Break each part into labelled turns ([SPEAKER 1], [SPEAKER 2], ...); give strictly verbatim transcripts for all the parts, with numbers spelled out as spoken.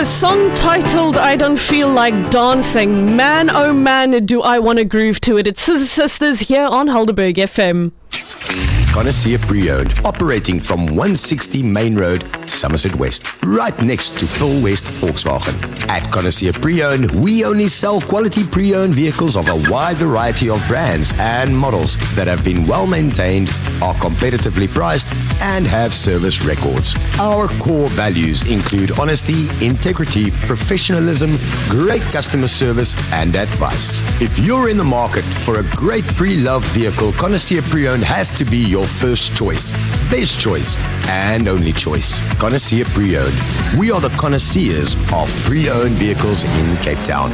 [SPEAKER 1] a song titled I Don't Feel Like Dancing. Man, oh man, do I want to groove to it. It's Scissor Sisters here on Helderberg F M.
[SPEAKER 2] Connoisseur Pre-Owned, operating from one sixty Main Road, Somerset West, right next to Phil West Volkswagen. At Connoisseur Pre-Owned, we only sell quality pre-owned vehicles of a wide variety of brands and models that have been well maintained, are competitively priced, and have service records. Our core values include honesty, integrity, professionalism, great customer service, and advice. If you're in the market for a great pre-loved vehicle, Connoisseur Pre-Owned has to be your first choice, best choice, and only choice. Connoisseur Pre-Owned. We are the connoisseurs of pre-owned vehicles in Cape Town.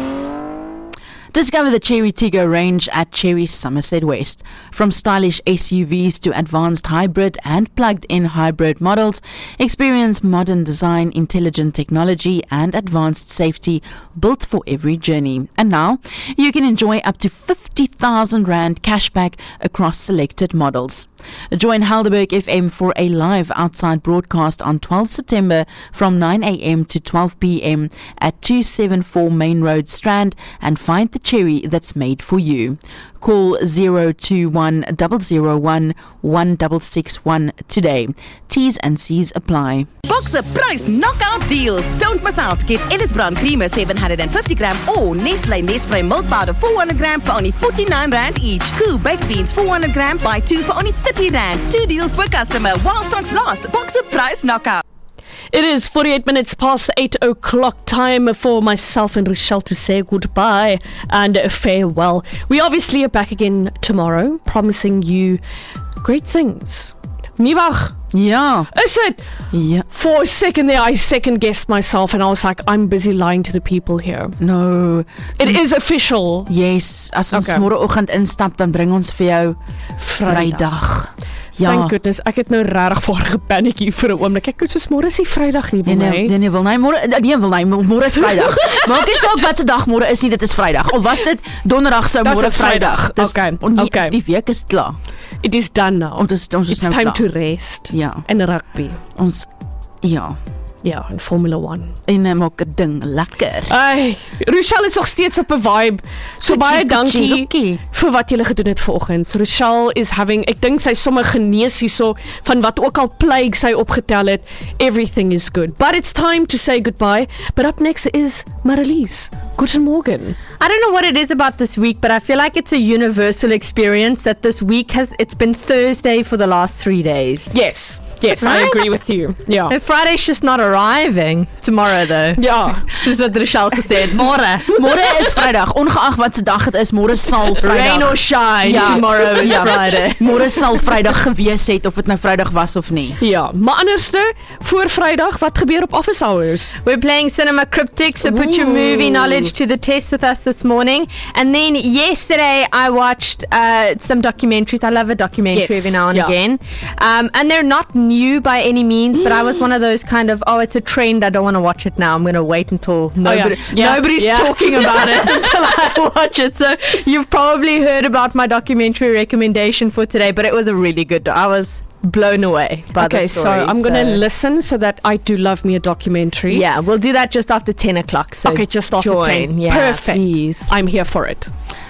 [SPEAKER 3] Discover the Chery Tiggo range at Chery Somerset West. From stylish S U Vs to advanced hybrid and plugged-in hybrid models, experience modern design, intelligent technology, and advanced safety built for every journey. And now, you can enjoy up to fifty thousand rand cashback across selected models. Join Helderberg F M for a live outside broadcast on twelfth September from nine a.m. to twelve p.m. at two seventy-four Main Road, Strand, and find the Chery that's made for you. Call zero two one zero zero one one six six one today. T's and C's apply.
[SPEAKER 4] Boxer price knockout deals. Don't miss out. Get Ellis Brown Creamer seven hundred fifty gram or Nestle Nespray Milk Powder four hundred gram for only forty-nine rand each. Koo Baked Beans four hundred gram, buy two for only thirty rand. Two deals per customer while stocks last. Boxer price knockout.
[SPEAKER 1] It is forty-eight minutes past eight o'clock, time for myself and Rochelle to say goodbye and farewell. We obviously are back again tomorrow, promising you great things. Niewag.
[SPEAKER 3] Yeah.
[SPEAKER 1] Is it?
[SPEAKER 3] Yeah.
[SPEAKER 1] For a second there, I second guessed myself and I was like, I'm busy lying to the people here.
[SPEAKER 3] No.
[SPEAKER 1] It is official.
[SPEAKER 3] Yes, as ons
[SPEAKER 1] Okay.
[SPEAKER 3] môreoggend instap, dan bring ons vir jou Vrydag. Ja.
[SPEAKER 1] Thank goodness, ek het nou regtig vir haar gepaniek hier vir 'n oomblik. Ek sê môre is die Vrydag nie, wil
[SPEAKER 3] Nee,
[SPEAKER 1] my.
[SPEAKER 3] nee, nee, nee, wil nie, môre, nee, wil nie, môre is Vrydag. Maak nie saak wat se dag môre is nie, dit is Vrydag. Of was dit Donderdag sou
[SPEAKER 1] Dis
[SPEAKER 3] môre
[SPEAKER 1] een Vrydag.
[SPEAKER 3] Vrydag. Dis-
[SPEAKER 1] Okay,
[SPEAKER 3] en die,
[SPEAKER 1] okay.
[SPEAKER 3] Die week is klaar.
[SPEAKER 1] It is done now.
[SPEAKER 3] Ons is ons is
[SPEAKER 1] It's
[SPEAKER 3] nou
[SPEAKER 1] time
[SPEAKER 3] klaar.
[SPEAKER 1] to rest.
[SPEAKER 3] Ja.
[SPEAKER 1] En rugby.
[SPEAKER 3] Ons ja,
[SPEAKER 1] Ja, en Formula one.
[SPEAKER 3] en uh, maak 'n ding lekker.
[SPEAKER 1] Ai, Rochelle is nog steeds op 'n vibe. So baie
[SPEAKER 3] Gucci,
[SPEAKER 1] dankie
[SPEAKER 3] Gucci.
[SPEAKER 1] vir wat julle gedoen het vanoggend. Rochelle is having, ek dink sy sommer genees hierso van wat ook al plague sy opgetel het. Everything is good. But it's time to say goodbye. But up next is Marlies. Guten Morgen.
[SPEAKER 5] I don't know what it is about this week, but I feel like it's a universal experience that this week has, it's been Thursday for the last three days.
[SPEAKER 1] Yes. Yes, I
[SPEAKER 5] Right?
[SPEAKER 1] agree with you. Ja.
[SPEAKER 5] And Friday's just not arriving. Tomorrow though.
[SPEAKER 1] Ja.
[SPEAKER 5] Dis wat Rochelle gesê het. Môre.
[SPEAKER 3] Môre is Vrydag, ongeag wat se dag dit is, môre sal Vrydag.
[SPEAKER 5] Rain or shine.
[SPEAKER 3] Ja.
[SPEAKER 5] Tomorrow is
[SPEAKER 3] Ja.
[SPEAKER 5] Friday.
[SPEAKER 3] Môre sal Vrydag gewees het of dit nou Vrydag was of nie.
[SPEAKER 1] Ja, maar anderste, voor Vrydag, wat gebeur op office hours?
[SPEAKER 5] We're playing Cinema Cryptic, so put your movie
[SPEAKER 1] Ooh.
[SPEAKER 5] knowledge to the test with us this morning. And then yesterday I watched uh, some documentaries. I love a documentary
[SPEAKER 1] Yes,
[SPEAKER 5] every now and
[SPEAKER 1] yeah.
[SPEAKER 5] again. Um, and they're not new by any means, but I was one of those kind of, oh, it's a trend, I don't want to watch it now. I'm going to wait until nobody,
[SPEAKER 1] Yeah.
[SPEAKER 5] nobody's
[SPEAKER 1] Yeah.
[SPEAKER 5] talking about it until I watch it. So you've probably heard about my documentary recommendation for today, but it was a really good, I was blown away by
[SPEAKER 1] Okay,
[SPEAKER 5] the
[SPEAKER 1] so
[SPEAKER 5] story.
[SPEAKER 1] I'm going to listen so that I do love me a documentary.
[SPEAKER 5] Yeah, we'll do that just after ten o'clock. So
[SPEAKER 1] Okay, just after
[SPEAKER 5] join.
[SPEAKER 1] ten.
[SPEAKER 5] Yeah,
[SPEAKER 1] Perfect.
[SPEAKER 5] please.
[SPEAKER 1] I'm here for it.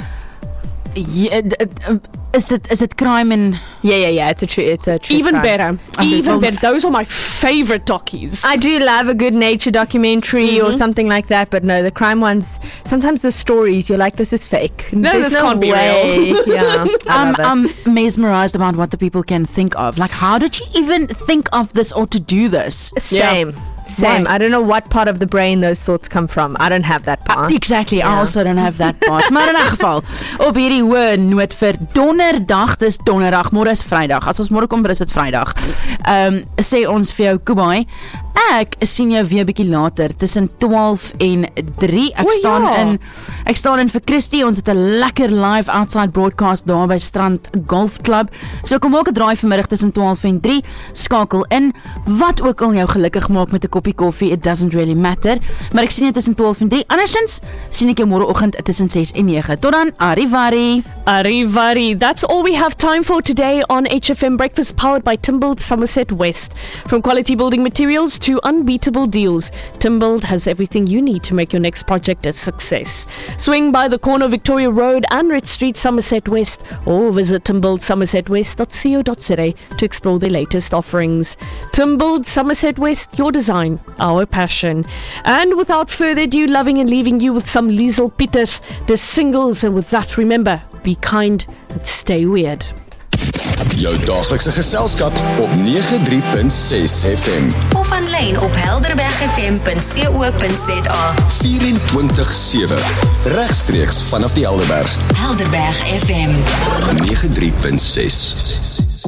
[SPEAKER 3] Ja, d- d- is dit is dit crime en
[SPEAKER 5] Yeah, yeah, yeah. It's a true. It's a true.
[SPEAKER 1] Even
[SPEAKER 5] crime.
[SPEAKER 1] better.
[SPEAKER 3] Okay,
[SPEAKER 1] Even
[SPEAKER 3] well-
[SPEAKER 1] better. Those are my favorite docies.
[SPEAKER 5] I do love a good nature documentary or
[SPEAKER 1] Mhm.
[SPEAKER 5] something like that, but no, the crime ones. Sometimes the stories you're like, this is fake.
[SPEAKER 1] No,
[SPEAKER 5] There's
[SPEAKER 1] this can't be
[SPEAKER 5] way.
[SPEAKER 1] real.
[SPEAKER 5] Yeah, I
[SPEAKER 3] I'm,
[SPEAKER 5] love it.
[SPEAKER 3] I'm mesmerized about what the people can think of. Like, how did you even think of this or to do this?
[SPEAKER 5] Same. Same.
[SPEAKER 1] Why?
[SPEAKER 5] I don't know what part of the brain those thoughts come from. I don't have that part.
[SPEAKER 3] Exactly, I
[SPEAKER 5] Ja.
[SPEAKER 3] also don't have that part. Maar in 'n geval, op hierdie hoë noot vir donderdag, dis donderdag, môre is Vrydag. As ons môre kom, is dit Vrydag. Ehm um, sê ons vir jou, Kubai, ek sien jou weer bietjie later tussen twaalf en drie. Ek
[SPEAKER 1] O,
[SPEAKER 3] staan
[SPEAKER 1] ja.
[SPEAKER 3] in ek staan in vir Christie. Ons het 'n lekker live outside broadcast daar by Strand Golf Club. So kom maak 'n draai vanmiddag tussen twaalf en drie. Skakel in. Wat ook al jou gelukkig maak met 'n kop koppie koffie, it doesn't really matter. Maar ek sien jou tussen twaalf en drie. Andersins sien ek jou môreoggend tussen ses en nege. Tot dan, arrivari.
[SPEAKER 1] Arrivari. That's all we have time for today on H F M Breakfast, powered by Timbold Somerset West. From quality building materials to unbeatable deals, Timbold has everything you need to make your next project a success. Swing by the corner of Victoria Road and Red Street, Somerset West, or visit timbold somerset west dot co dot za to explore their latest offerings. Timbold Somerset West, your design, our passion. And without further ado, loving and leaving you with some Liesel Pieters, the singles, and with that, remember, be kind and stay weird.
[SPEAKER 2] Jou daaglikse geselskap op nege drie punt ses F M.
[SPEAKER 6] Of aanlyn op helderberg f m punt co punt za.
[SPEAKER 2] vyf sewe. Regstreeks vanaf die Helderberg.
[SPEAKER 6] Helderberg F M
[SPEAKER 2] nege drie punt ses.